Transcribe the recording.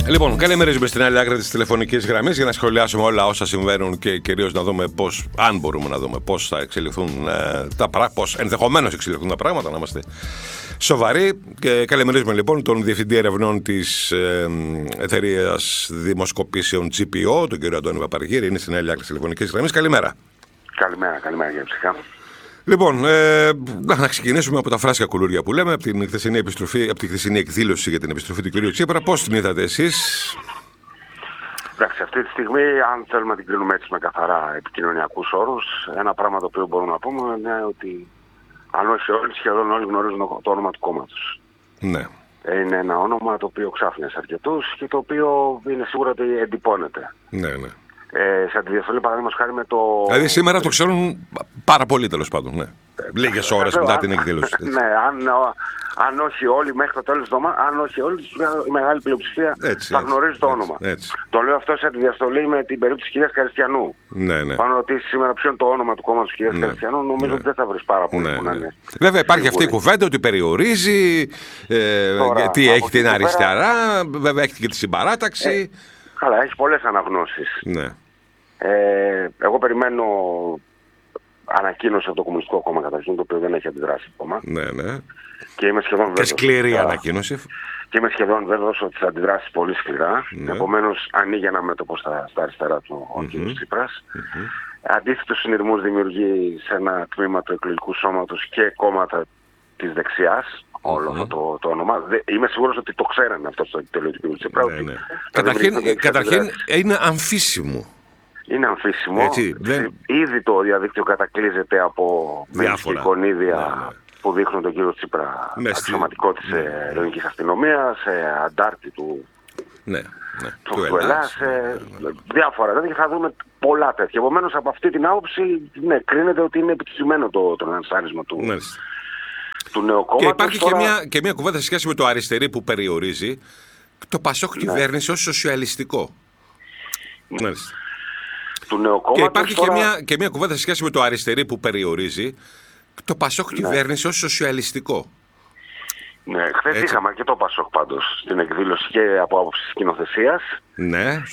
Λοιπόν, καλημερίζουμε στην άλλη άκρη της τηλεφωνικής γραμμής για να σχολιάσουμε όλα όσα συμβαίνουν και κυρίως να δούμε πώς, αν μπορούμε να δούμε πώς θα εξελιχθούν τα πράγματα, πώς ενδεχομένως εξελιχθούν τα πράγματα, να είμαστε σοβαροί. Και καλημερίζουμε λοιπόν τον Διευθυντή Ερευνών της εταιρείας δημοσκοπήσεων GPO, τον κύριο Αντώνη Παπαργύρη, είναι στην άλλη άκρη της τηλεφωνικής γραμμής. Καλημέρα. Καλημέρα κύριε Ψυχά. Λοιπόν, να ξεκινήσουμε από τα φράσκα κουλούρια που λέμε, από την χθεσινή επιστροφή, από τη χθεσινή εκδήλωση για την επιστροφή του κ. Τσίπρα. Πώς την είδατε εσείς? Εντάξει, αυτή τη στιγμή, αν θέλουμε να την κρίνουμε έτσι με καθαρά επικοινωνιακούς όρους, ένα πράγμα το οποίο μπορούμε να πούμε είναι ότι αν όχι όλοι, σχεδόν όλοι γνωρίζουν το όνομα του κόμματος. Ναι. Είναι ένα όνομα το οποίο ξάφνιασε αρκετούς και το οποίο είναι σίγουρο ότι εντυπώνεται. Ναι, ναι. Σε αντιδιαστολή παραδείγματος χάρη με το. Δηλαδή σήμερα το ξέρουν πάρα πολύ, τέλος πάντων. Ναι. Λίγες ώρες μετά την εκδήλωση. Ναι, αν όχι όλοι μέχρι το τέλος της εβδομάδας, αν όχι όλοι, η μεγάλη πλειοψηφία θα γνωρίζει το όνομα. Έτσι. Το λέω αυτό σε αντιδιαστολή με την περίπτωση της κυρίας Καριστιανού. Ναι, ναι. Αν ρωτήσεις σήμερα ποιο είναι το όνομα του κόμματος της κυρίας Καριστιανού, νομίζω ότι δεν θα βρεις πάρα πολύ που να είναι. Βέβαια υπάρχει αυτή η κουβέντα ότι περιορίζει, γιατί έχει την αριστερά, βέβαια έχει και τη συμπαράταξη. Καλά, έχει πολλές αναγνώσεις. Ναι. Εγώ περιμένω ανακοίνωση από το Κομμουνιστικό Κόμμα καταρχήν, το οποίο δεν έχει αντιδράσει ακόμα. Ναι, ναι. Και είμαι σχεδόν βέβαιος. Και σκληρή ανακοίνωση. Και είμαι σχεδόν βέβαιος ότι θα αντιδράσει πολύ σκληρά. Ναι. Επομένως, ανοίγει ένα μέτωπο στα αριστερά του ο κ. Τσίπρας. Αντίθετους συνειρμούς δημιουργεί σε ένα τμήμα του εκλογικού σώματος και κόμματα της δεξιάς. Όλο αυτό το όνομα. Είμαι σίγουρος ότι το ξέρανε αυτό στο εκτελείο του κ. Τσίπρα. Ναι. Καταρχήν είναι αμφίσιμο. Είναι αμφίσιμο. Ήδη το διαδίκτυο κατακλείζεται από εικονίδια που δείχνουν τον κύριο Τσίπρα αξιωματικό της ελληνικής αστυνομίας, αντάρτη του Ελλάς, διάφορα. Δηλαδή θα δούμε πολλά τέτοια. Επομένως από αυτή την άποψη κρίνεται ότι είναι επιτυχημένο το ενσάρισμα του νέου κόμματος. Και υπάρχει και μια κουβέντα σε σχέση με το αριστερή που περιορίζει το Πασόκ κυβέρνηση ως σοσιαλιστικό. Του νέου και υπάρχει και μια κουβέντα σε σχέση με το αριστερή που περιορίζει το Πασόκ κυβέρνηση ως σοσιαλιστικό. Ναι, χθες είχαμε αρκετό Πασόκ πάντως στην εκδήλωση και από άποψη σκηνοθεσίας. Ναι,